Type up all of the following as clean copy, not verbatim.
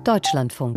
Deutschlandfunk.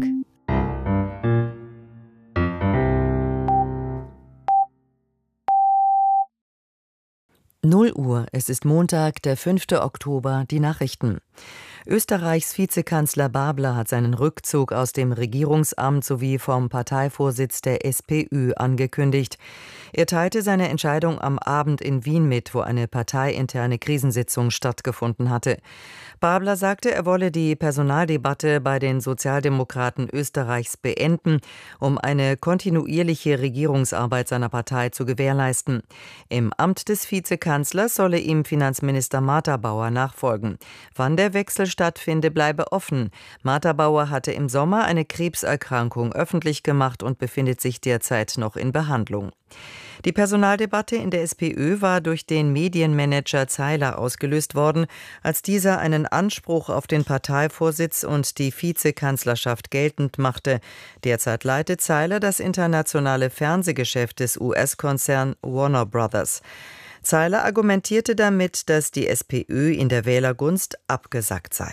Null Uhr, es ist Montag, der 5. Oktober, die Nachrichten. Österreichs Vizekanzler Babler hat seinen Rückzug aus dem Regierungsamt sowie vom Parteivorsitz der SPÖ angekündigt. Er teilte seine Entscheidung am Abend in Wien mit, wo eine parteiinterne Krisensitzung stattgefunden hatte. Babler sagte, er wolle die Personaldebatte bei den Sozialdemokraten Österreichs beenden, um eine kontinuierliche Regierungsarbeit seiner Partei zu gewährleisten. Im Amt des Vizekanzlers solle ihm Finanzminister Martha Bauer nachfolgen. Wann der Wechsel stattfinde, bleibe offen. Martha Bauer hatte im Sommer eine Krebserkrankung öffentlich gemacht und befindet sich derzeit noch in Behandlung. Die Personaldebatte in der SPÖ war durch den Medienmanager Zeiler ausgelöst worden, als dieser einen Anspruch auf den Parteivorsitz und die Vizekanzlerschaft geltend machte. Derzeit leitet Zeiler das internationale Fernsehgeschäft des US-Konzerns Warner Brothers. Zeiler argumentierte damit, dass die SPÖ in der Wählergunst abgesackt sei.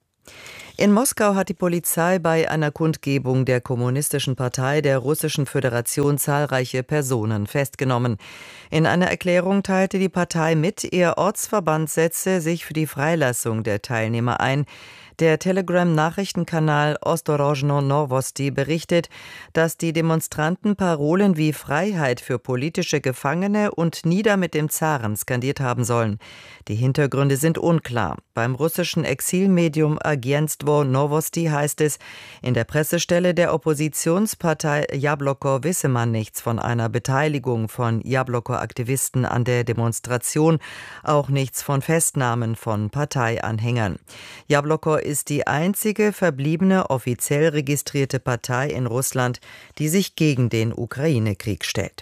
In Moskau hat die Polizei bei einer Kundgebung der Kommunistischen Partei der Russischen Föderation zahlreiche Personen festgenommen. In einer Erklärung teilte die Partei mit, ihr Ortsverband setze sich für die Freilassung der Teilnehmer ein. Der Telegram-Nachrichtenkanal Ostorozhno Novosti berichtet, dass die Demonstranten Parolen wie Freiheit für politische Gefangene und Nieder mit dem Zaren skandiert haben sollen. Die Hintergründe sind unklar. Beim russischen Exilmedium Agentstvo Novosti heißt es, in der Pressestelle der Oppositionspartei Jabloko wisse man nichts von einer Beteiligung von Jabloko-Aktivisten an der Demonstration, auch nichts von Festnahmen von Parteianhängern. Jabloko ist die einzige verbliebene offiziell registrierte Partei in Russland, die sich gegen den Ukraine-Krieg stellt.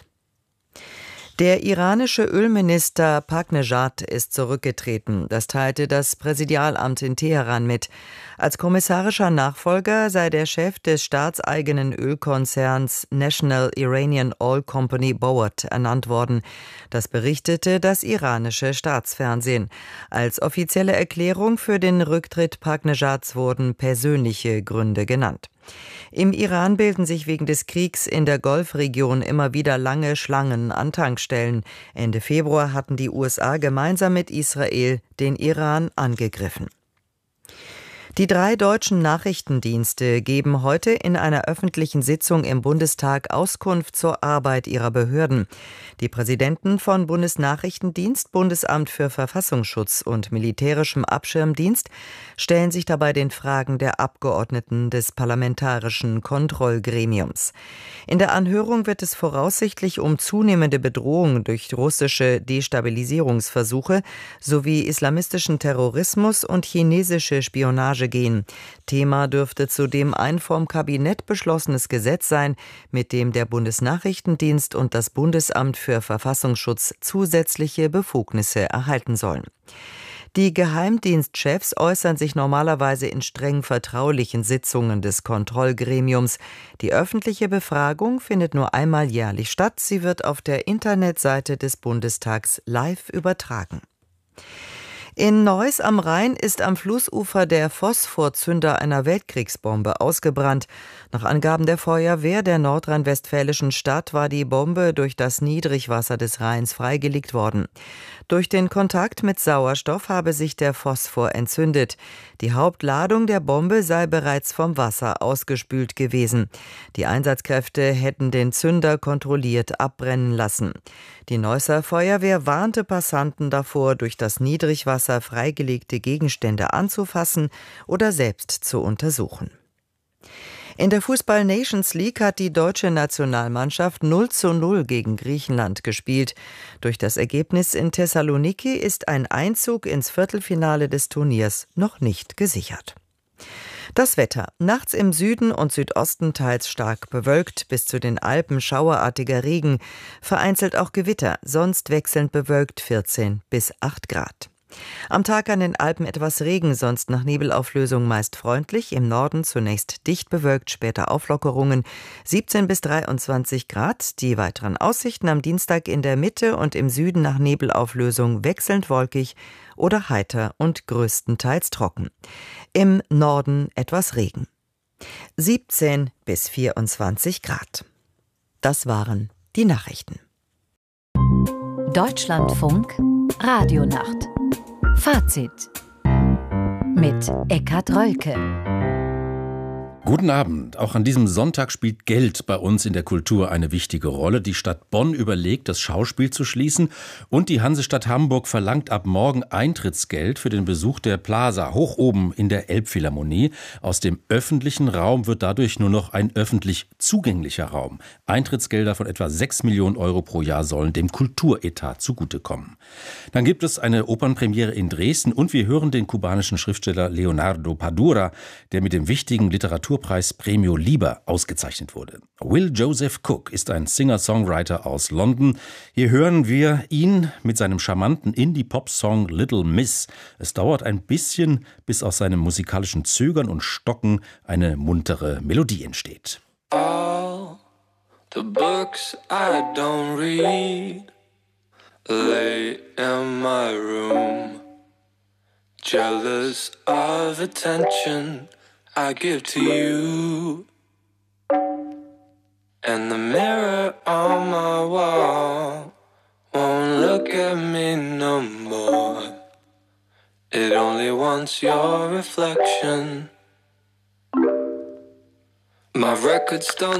Der iranische Ölminister Paknejad ist zurückgetreten. Das teilte das Präsidialamt in Teheran mit. Als kommissarischer Nachfolger sei der Chef des staatseigenen Ölkonzerns National Iranian Oil Company Board ernannt worden. Das berichtete das iranische Staatsfernsehen. Als offizielle Erklärung für den Rücktritt Paknejads wurden persönliche Gründe genannt. Im Iran bilden sich wegen des Kriegs in der Golfregion immer wieder lange Schlangen an Tankstellen. Ende Februar hatten die USA gemeinsam mit Israel den Iran angegriffen. Die 3 deutschen Nachrichtendienste geben heute in einer öffentlichen Sitzung im Bundestag Auskunft zur Arbeit ihrer Behörden. Die Präsidenten von Bundesnachrichtendienst, Bundesamt für Verfassungsschutz und Militärischem Abschirmdienst stellen sich dabei den Fragen der Abgeordneten des Parlamentarischen Kontrollgremiums. In der Anhörung wird es voraussichtlich um zunehmende Bedrohungen durch russische Destabilisierungsversuche sowie islamistischen Terrorismus und chinesische Spionage gehen. Thema dürfte zudem ein vom Kabinett beschlossenes Gesetz sein, mit dem der Bundesnachrichtendienst und das Bundesamt für Verfassungsschutz zusätzliche Befugnisse erhalten sollen. Die Geheimdienstchefs äußern sich normalerweise in streng vertraulichen Sitzungen des Kontrollgremiums. Die öffentliche Befragung findet nur einmal jährlich statt. Sie wird auf der Internetseite des Bundestags live übertragen. In Neuss am Rhein ist am Flussufer der Phosphorzünder einer Weltkriegsbombe ausgebrannt. Nach Angaben der Feuerwehr der nordrhein-westfälischen Stadt war die Bombe durch das Niedrigwasser des Rheins freigelegt worden. Durch den Kontakt mit Sauerstoff habe sich der Phosphor entzündet. Die Hauptladung der Bombe sei bereits vom Wasser ausgespült gewesen. Die Einsatzkräfte hätten den Zünder kontrolliert abbrennen lassen. Die Neusser Feuerwehr warnte Passanten davor, durch das Niedrigwasser freigelegte Gegenstände anzufassen oder selbst zu untersuchen. In der Fußball-Nations League hat die deutsche Nationalmannschaft 0:0 gegen Griechenland gespielt. Durch das Ergebnis in Thessaloniki ist ein Einzug ins Viertelfinale des Turniers noch nicht gesichert. Das Wetter. Nachts im Süden und Südosten teils stark bewölkt, bis zu den Alpen schauerartiger Regen, vereinzelt auch Gewitter, sonst wechselnd bewölkt 14 bis 8 Grad. Am Tag an den Alpen etwas Regen, sonst nach Nebelauflösung meist freundlich. Im Norden zunächst dicht bewölkt, später Auflockerungen, 17 bis 23 Grad. Die weiteren Aussichten am Dienstag in der Mitte und im Süden nach Nebelauflösung wechselnd wolkig oder heiter und größtenteils trocken. Im Norden etwas Regen. 17 bis 24 Grad. Das waren die Nachrichten. Deutschlandfunk Radionacht. Fazit mit Eckhard Rölke. Guten Abend. Auch an diesem Sonntag spielt Geld bei uns in der Kultur eine wichtige Rolle. Die Stadt Bonn überlegt, das Schauspiel zu schließen und die Hansestadt Hamburg verlangt ab morgen Eintrittsgeld für den Besuch der Plaza hoch oben in der Elbphilharmonie. Aus dem öffentlichen Raum wird dadurch nur noch ein öffentlich zugänglicher Raum. Eintrittsgelder von etwa 6 Millionen Euro pro Jahr sollen dem Kulturetat zugutekommen. Dann gibt es eine Opernpremiere in Dresden und wir hören den kubanischen Schriftsteller Leonardo Padura, der mit dem wichtigen Literaturpreis Premio Liber ausgezeichnet wurde. Will Joseph Cook ist ein Singer-Songwriter aus London. Hier hören wir ihn mit seinem charmanten Indie-Pop-Song Little Miss. Es dauert ein bisschen, bis aus seinem musikalischen Zögern und Stocken eine muntere Melodie entsteht. All the books I don't read lay in my room, jealous of attention I give to you, and the mirror on my wall won't look at me no more. It only wants your reflection. My records don't